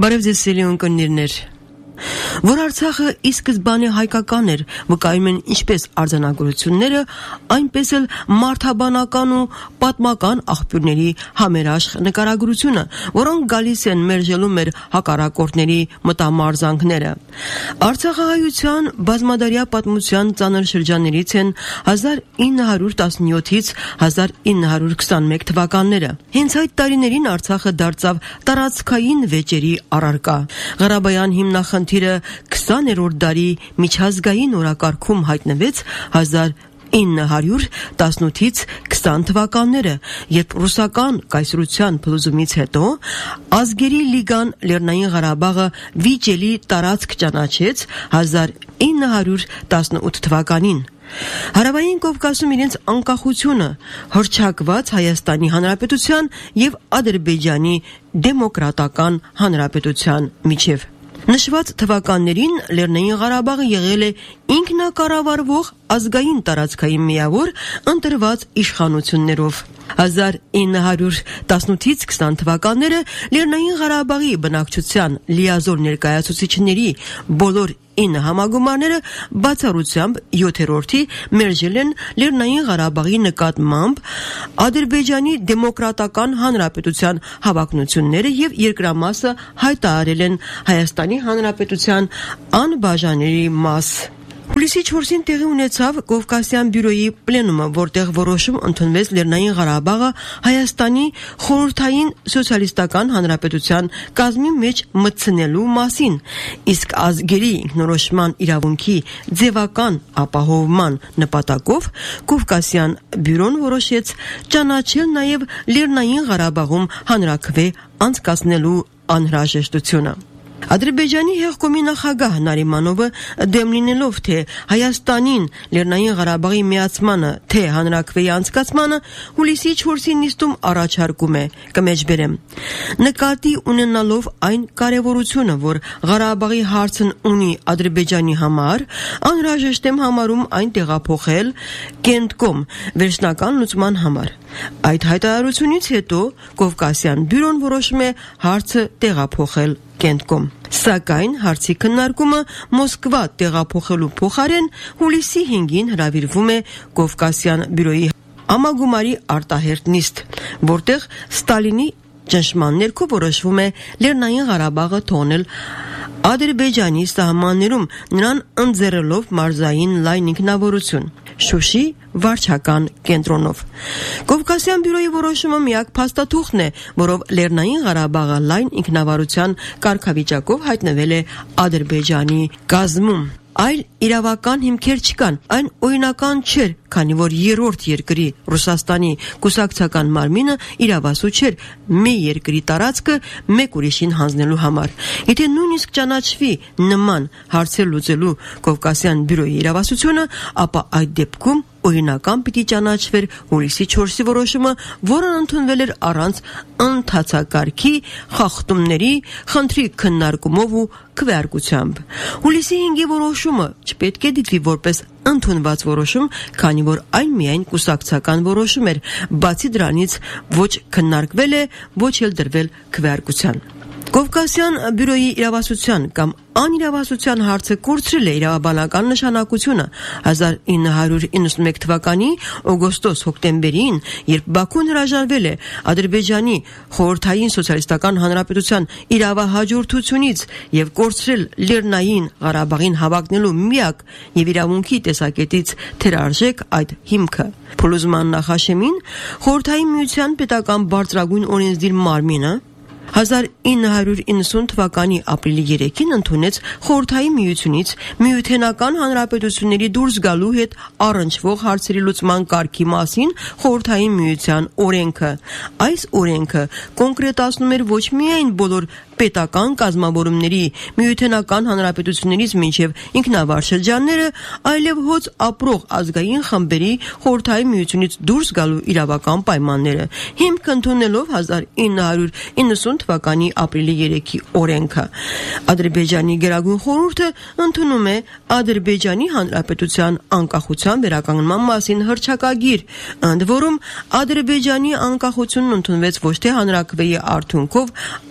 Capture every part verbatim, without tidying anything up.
Բարև ձեզ սիրելի ունկնդիրներ։ Որ Արցախը ի սկզբանե հայկական էր, վկայում են ինչպես արձանագրությունները, այնպես էլ մարդաբանական ու պատմական աղբյուրների համերաշխ նկարագրությունը, որոնք գալիս են մերժելու մեր հակառակորդների մտամարզանքները։ Արցախահայության բազմադարյա պատմության ծանր շրջաններից են հազար ինը հարյուր տասնյոթից հազար ինը հարյուր քսանմեկ թվականները։ Հենց այդ տարիներին Արցախը դարձավ տարածքային վեճերի առարկա։ Ղարաբաղյան հիմնախնդիրը քսաներորդ դարի միջազգային օրակարգում հայտնվեց հազար ինը հարյուր տասնութից քսան թվականները, երբ ռուսական կայսրության փլուզումից հետո Ազգերի լիգան Լեռնային Ղարաբաղը վիճելի տարածք ճանաչեց հազար ինը հարյուր տասնութ թվականին։ Հարավային Կովկասում իրենց անկախությունը հռչակված Հայաստանի Հանրապետության եւ Ադրբեջանի Դեմոկրատական Հանրապետության միջև։ Նշված թվականներին Լեռնային Ղարաբաղը եղել է ինքնակառավարվող ազգային տարածքային միավոր ընտրված իշխանություններով։ հազար ինը հարյուր տասնութից քսան թվականները Լեռնային Ղարաբաղի բնակչության լիազոր ներկայացուցիչների բոլոր ինը համագումարները բացառությամբ յոթերորդի մերժել են Լեռնային Ղարաբաղի նկատմամբ Ադրբեջանի Դեմոկրատական Հանրապետության հավակնությունները եւ երկրամասը հայտարարել են Հայաստանի Հանրապետության անբաժանելի մաս։ Հուլիսի չորսին տեղի ունեցավ Կովկասյան բյուրոյի պլենումը, որտեղ որոշում ընդունվեց Լեռնային Ղարաբաղը Հայաստանի խորհրդային սոցիալիստական հանրապետության կազմի մեջ մտցնելու մասին, իսկ ազգերի ինքնորոշման իրավունքի ձևական ապահովման նպատակով Կովկասյան բյուրոն որոշեց ճանաչել նաև Լեռնային Ղարաբաղում հանրաքվե անցկացնելու անհրաժեշտությունը։ Ադրբեջանի հեղկոմի նախագահ Նարիմանովը դեմ լինելով թե Հայաստանին Լեռնային Ղարաբաղի միացմանը, թե հանրաքվեի անցկացմանը հուլիսի չորսին նիստում առաջարկում է, կմեջբերեմ, նկատի ունենալով այն կարևորությունը, որ Ղարաբաղի հարցն ունի Ադրբեջանի համար, անհրաժեշտ եմ համարում այն տեղափոխել Կենտկոմ վերջնական լուծման համար։ Այդ հայտարարությունից հետո Կովկասյան բյուրոն որոշում է հարցը տեղափոխել Կենտկոմ։ Սակայն հարցի քննարկումը Մոսկվա տեղափոխելու փոխարեն հուլիսի հինգին հրավիրվում է Կովկասյան բյուրոյի համագումարի արտահերթ նիստ, որտեղ Ստալինի ճնշման ներքո որոշվում է Լեռնային Ղարաբաղը թողնել Ադրբեջանի սահմաններում, նրան ընձեռելով մարզային լայն ինքնավորություն Շուշի վարչական կենտրոնով։ Կովկասյան բյուրոյի որոշումը միակ փաստաթուղթն է, որով Լեռնային Ղարաբաղը լայն ինքնավարության կարգավիճակով հայտնվել է Ադրբեջանի կազմում։ Այլ իրավական հիմքեր չկան, այն օրինական չէր, քանի որ երրորդ երկրի Ռուսաստանի կուսակցական մարմինը իրավասու չէր մի երկրի տարածքը մեկ ուրիշին հանձնելու համար։ Եթե նույնիսկ ճանաչվի նման հարցեր լուծելու Կովկասյան բյուրոյի իրավասությունը, ապա այդ դեպքում օրինական պիտի ճանաչվեր հուլիսի չորսի որոշումը, որն ընդունվել էր առանց ընթացակարգի խախտումների, խնդրի քննարկումով ու քվեարկությամբ։ Հուլիսի հինգի որոշումը չպետք է դիտվի որպես ընդունված որոշում, քանի որ այն միայն կուսակցական որոշում էր, բացի դրանից ոչ քննարկվել է, ոչ էլ դրվել քվեարկության։ Կովկասյան բյուրոյի իրավասության կամ անիրավասության հարցը կորցրել է իրավաբանական նշանակությունը հազար ինը հարյուր իննսունմեկ թվականի օգոստոս-հոկտեմբերին, երբ Բաքուն հրաժարվել է Ադրբեջանի խորհրդային սոցիալիստական հանրապետության իրավահաջորդությունից եւ կորցրել Լեռնային Ղարաբաղին հավակնելու միակ եւ իրավունքի տեսակետից թերարժեք այդ հիմքը։ Փլուզման նախաշեմին խորհրդային միության պետական բարձրագույն օրենսդիր մարմինը հազար ինը հարյուր իննսուն թվականի ապրիլի երեքին ընդունեց խորհրդային միությունից միութենական հանրապետությունների դուրս գալու հետ առնչվող հարցերի լուծման կարգի մասին խորհրդային միության օրենքը։ Այս օրենքը կոնկրետացնում էր ոչ միայն բոլոր պետական կազմավորումների միութենական հանրապետություններից մինչև ինքնավար շրջանները, այլև հոծ ապրող ազգային խմբերի խորհրդային միությունից դուրս գալու իրավական պայմանները, հիմք ընդունելով հազար ինը հարյուր իննսուն թվականի ապրիլի երեքի օրենքը։ Ադրբեջանի Գերագույն խորհուրդը ընդունում է Ադրբեջանի Հանրապետության անկախության վերականգնման մասին հռչակագիր, ընդ որում Ադրբեջանի անկախությունն ընդունվեց ոչ թե հանրաքվեի արդյունքով,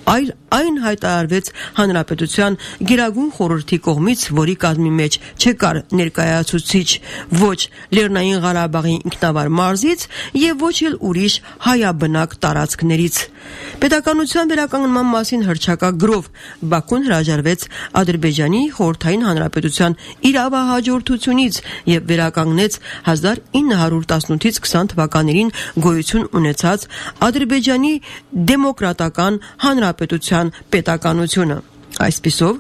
այլ այն հայտարարվեց Հանրապետության Գերագույն խորհրդի կողմից, որի կազմի մեջ չկար ներկայացուցիչ ոչ Լեռնային Ղարաբաղի ինքնավար մարզից եւ ոչ էլ ուրիշ հայաբնակ տարածքներից։ Պետականության վերականգնման մասին հռչակագրով Բաքուն հրաժարվեց Ադրբեջանի խորհրդային հանրապետության իրավահաջորդությունից եւ վերականգնեց հազար ինը հարյուր տասնութից քսան թվականներին գոյություն ունեցած Ադրբեջանի դեմոկրատական հանրապետության պետականությունը։ Այսպիսով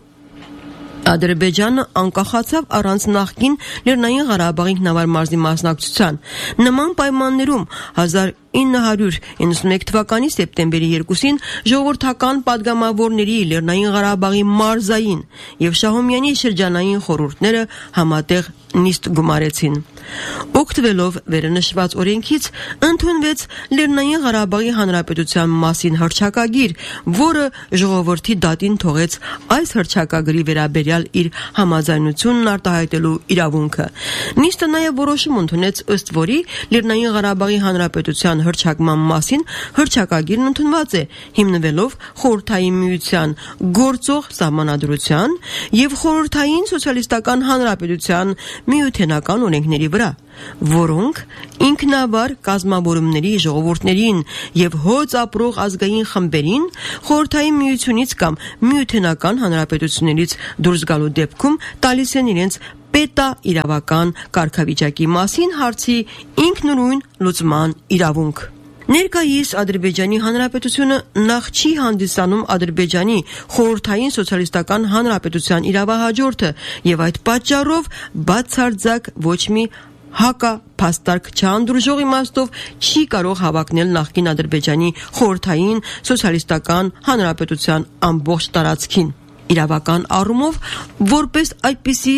Ադրբեջանը անկախացավ առանց նախկին Լեռնային Ղարաբաղի ինքնավար մարզի մասնակցության։ Նման պայմաններում հազար ինը հարյուր իննսունմեկ թվականի սեպտեմբերի երկուսին ժողովրդական падգամավորների Լեռնային Ղարաբաղի մարզային եւ Շահումյանի շրջանային խորհուրդները համատեղ նիստ գումարեցին։ Օգտվելով վերնշված օրենքից ընդունվեց Լեռնային Ղարաբաղի հանրապետության մասին հռչակագիր, որը ժողովրդի դատին թողեց այս հռչակագրի վերաբերյալ իր համաձայնությունն արտահայտելու իրավունքը։ Նիստը նաև որոշում ընդունեց, ըստ որի Լեռնային Ղարաբաղի հանրապետության հռչակման մասին հռչակագիրն ընդունված է հիմնվելով խորհրդային միության գործող սահմանադրության եւ խորհրդային սոցիալիստական հանրապետության միութենական օրենքների վրա, որոնք ինքնավար կազմավորումների ժողովուրդներին եւ հոծ ապրող ազգային խմբերին խորհրդային միությունից կամ միութենական հանրապետություններից դուրս գալու դեպքում տալիս են իրենց պետա իրավական կարգավիճակի մասին հարցի ինքնուրույն լուծման իրավունք։ Ներկայիս Ադրբեջանի հանրապետությունը նախ չի հանդիսանում Ադրբեջանի խորհրդային սոցիալիստական հանրապետության իրավահաջորդը եւ այդ պատճառով բացարձակ ոչ մի հակափաստարկ չանդուրժող իմաստով չի կարող հավակնել նախկին Ադրբեջանի խորհրդային սոցիալիստական հանրապետության ամբողջ տարածքին։ Իրավական առումով որպես այդպիսի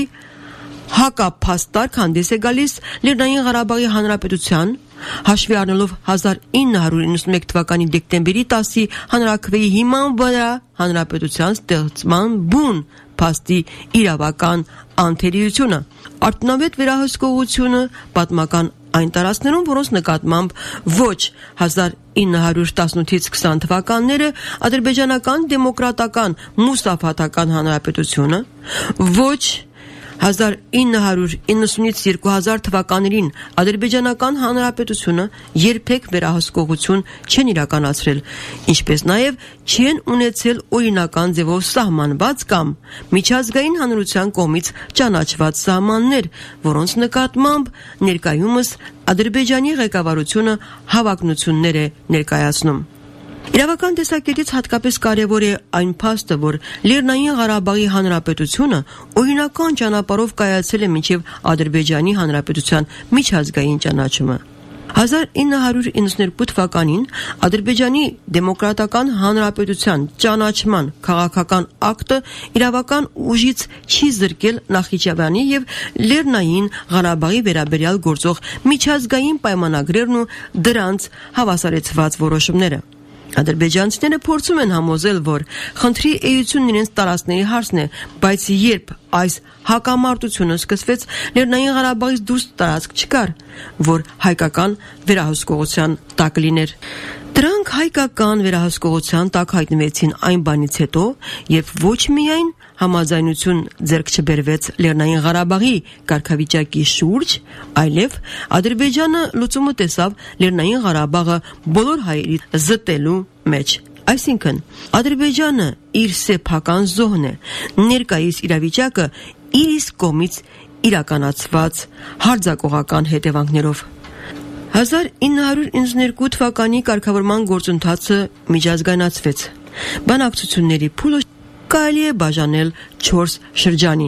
հակափաստարկ հանդես է գալիս Լեռնային Ղարաբաղի հանրապետության հաշվի առնելով հազար ինը հարյուր իննսունմեկ թվականի դեկտեմբերի տասի հանրաքվեի հիման վրա հանրապետության ստեղծման բուն փաստի իրավական անթերիությունը, արտոնավետ վերահսկողությունը պատմական այն տարածքներում, որոնց նկատմամբ ոչ հազար ինը հարյուր տասնութից քսան թվականները ադրբեջանական դեմոկրատական մուսաֆաթական հանրապետությունը, ոչ հազար ինը հարյուր իննսունից երկու հազար թվականներին ադրբեջանական հանրապետությունը երբեք վերահսկողություն չեն իրականացրել, ինչպես նաև չեն ունեցել օրինական ձևով սահմանված կամ միջազգային հանրության կողմից ճանաչված սահմաններ, որոնց նկատմամբ ներկայումս Ադրբեջանի ղեկավարությունը հավակնություններ է ներկայացնում։ Իրավական տեսակետից հատկապես կարևոր է այն փաստը, որ Լեռնային Ղարաբաղի հանրապետությունը օրինական ճանապարհով կայացել է մինչև Ադրբեջանի հանրապետության միջազգային ճանաչումը։ հազար ինը հարյուր իննսուններկու թվականին Ադրբեջանի դեմոկրատական հանրապետության ճանաչման քաղաքական ակտը իրավական ուժից չի զրկել Նախիջևանի եւ Լեռնային Ղարաբաղի վերաբերյալ գործող միջազգային պայմանագրերն ու դրանց հավասարեցված որոշումները։ Ադրբեջանցիները փորձում են համոզել, որ խնդրի էությունն իրենց տարածքների հարցն է, բայց երբ այս հակամարտությունը սկսվեց, Լեռնային Ղարաբաղից դուրս տարածք չկար, որ հայկական վերահսկողության տակ լիներ։ Դրանք հայկական վերահսկողության տակ հայտնվեցին այն բանից հետո, երբ ոչ միայն համաձայնություն ձեռք չբերվեց Լեռնային Ղարաբաղի կարգավիճակի շուրջ, այլև Ադրբեջանը լուծումը տեսավ Լեռնային Ղարաբաղը բոլոր հայերի զտելու մեջ։ Այսինքն, Ադրբեջանը իր սեփական զոհն է, ներկայիս իրավիճակը իր իսկ կողմից իրականացված հարձակողական հետևանքներով։ հազար ինը հարյուր իննսուններկու թվականի կարգավորման գործընթացը միջազգայնացվեց։ Բանակցությունների փուլը կարելի է բաժանել չորս շրջանի։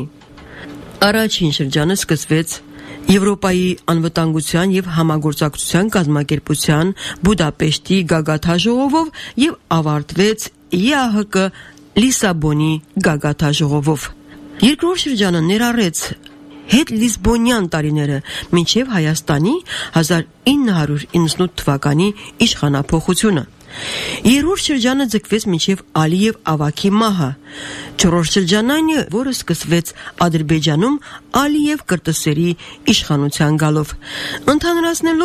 Առաջին շրջանը սկսվեց Եվրոպայի անվտանգության եւ համագործակցության կազմակերպության Բուդապեշտի գագաթաժողովով եւ ավարտվեց ԵԱՀԿ Լիսաբոնի գագաթաժողովով։ Երկրորդ շրջանը ներառեց հետ լիսբոնյան տարիները մինչև Հայաստանի հազար ինը հարյուր իննսունութ թվականի իշխանափոխությունը։ Երրորդ շրջանը ձգվեց մինչև Ալիև ավագի մահը։ Չորրորդ շրջանն այն է, որը սկսվեց Ադրբեջանում Ալիև կրտսերի իշխանության գալով։ Ընդհանրացնելով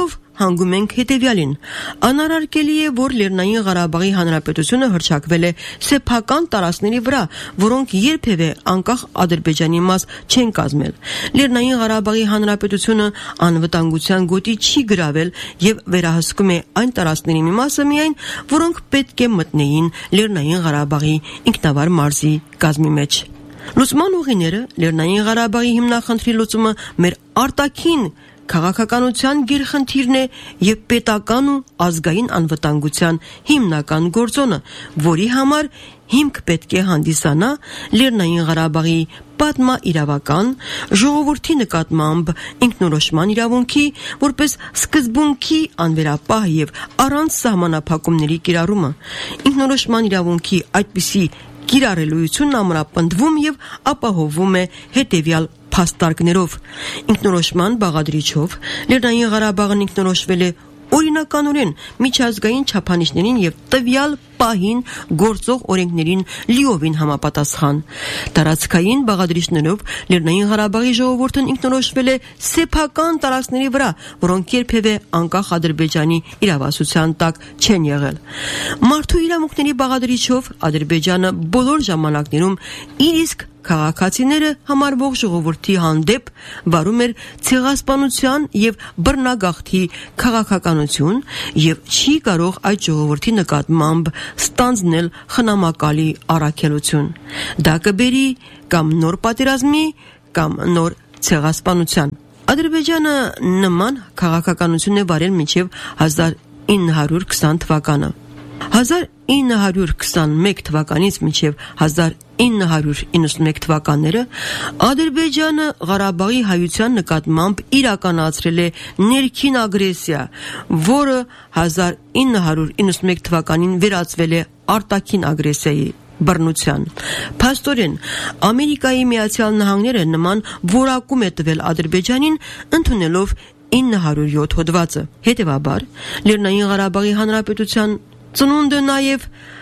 հանգում ենք հետևյալին. անարարկելի է, որ Լեռնային Ղարաբաղի Հանրապետությունը հռչակվել է սեփական տարածքների վրա, որոնք երբևէ անկախ Ադրբեջանի մաս չեն կազմել։ Լեռնային Ղարաբաղի Հանրապետությունը անվտանգության գոտի չի գրավել եւ վերահսկում է այն տարածքների մի մասը միայն, որոնք պետք է մտնեին Լեռնային Ղարաբաղի ինքնավար մարզի կազմի մեջ։ Լուծման ուղիները Լեռնային Ղարաբաղի հիմնախնդրի լուծումը մեր արտաքին քաղաքականության գերխնդիրն է եւ պետական ու ազգային անվտանգության հիմնական գործոնը, որի համար հիմք պետք է հանդիսանա Լեռնային Ղարաբաղի պատմաիրավական ժողովրդի նկատմամբ ինքնորոշման իրավունքի որպես սկզբունքի անվերապահ եւ առանց սահմանափակումների կիրառումը։ Ինքնորոշման իրավունքի այդպիսի կիրառելույթունն ամրապնդվում եւ ապահովվում է հետեւյալ փաստարկներով։ Ինքնորոշման բաղադրիչով Լեռնային Ղարաբաղն ինքնորոշվել է օրինականորեն միջազգային չափանիշներին եւ տվյալ պահին գործող օրենքներին լիովին համապատասխան։ Տարածքային բաղադրիչներով Լեռնային Ղարաբաղի ժողովուրդն ինքնորոշվել է սեփական տարածքների վրա, որոնք երբևէ անկախ Ադրբեջանի իրավասության տակ չեն եղել։ Մարդու իրավունքների բաղադրիչով Ադրբեջանը բոլոր ժամանակներում իր իսկ քաղաքացիները համարվող ժողովրդի հանդեպ վարում էր ցեղասպանության եւ բռնագաղթի քաղաքականություն եւ չի կարող այդ ժողովրդի նկատմամբ ստանձնել խնամակալի առաքելություն։ Դա կբերի կամ նոր պատերազմի կամ նոր ցեղասպանության։ Ադրբեջանը նման քաղաքականություն է վարել մինչև հազար ինը հարյուր քսան թվականը։ հազար ինը հարյուր քսանմեկ թվականից մինչև հազար ինը հարյուր իննսունմեկ թվականները Ադրբեջանը Ղարաբաղի հայության նկատմամբ իրականացրել է ներքին ագրեսիա, որը հազար ինը հարյուր իննսունմեկ թվականին վերածվել է արտաքին ագրեսիայի բռնության։ Փաստորեն, Ամերիկայի Միացյալ Նահանգները նման որակում է տվել Ադրբեջանին ընդունելով ինը հարյուր յոթ հոդվածը։ Հետևաբար, Լեռնային Ղարաբաղի Հանրապետության ծնունդը նաև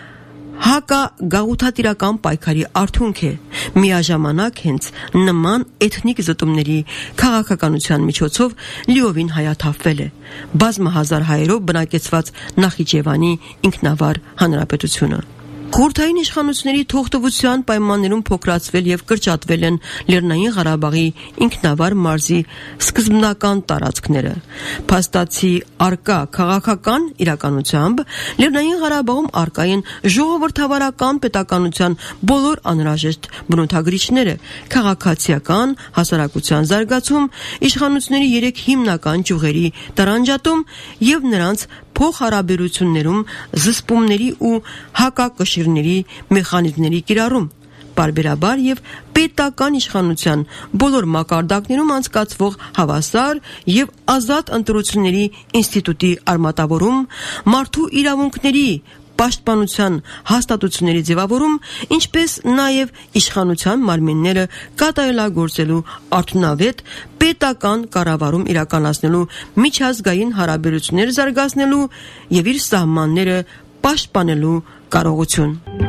հակագաղութատիրական պայքարի արդյունք է։ Միաժամանակ հենց նման էթնիկ զտումների քաղաքականության միջոցով լիովին հայաթափվել է բազմահազար հայերով բնակեցված Նախիջևանի ինքնավար հանրապետությունը։ Խորհրդային իշխանությունների թողտվության պայմաններում փոքրացվել եւ կրճատվել են Լեռնային Ղարաբաղի ինքնավար մարզի սկզբնական տարածքները։ Փաստացի արկա քաղաքական իրականությամբ Լեռնային Ղարաբաղում արկա են ժողովրդավարական պետականության բոլոր անհրաժեշտ բնութագրիչները, քաղաքացիական հասարակության զարգացում, իշխանությունների երեք հիմնական ճյուղերի տարանջատում եւ նրանց փոխհարաբերություններում զսպումների ու հակակշիռների մեխանիզմների կիրառում, պարբերաբար եւ պետական իշխանության բոլոր մակարդակներում անցկացվող հավասար եւ ազատ ընտրությունների ինստիտուտի արմատավորում, մարդու իրավունքների պաշտպանության հաստատությունների ձևավորում, ինչպես նաև իշխանության մարմինները կատարելագործելու արդյունավետ պետական կառավարում իրականացնելու միջազգային հարաբերություններ զարգացնելու եւ իր սահմանները պաշտպանելու կարողություն։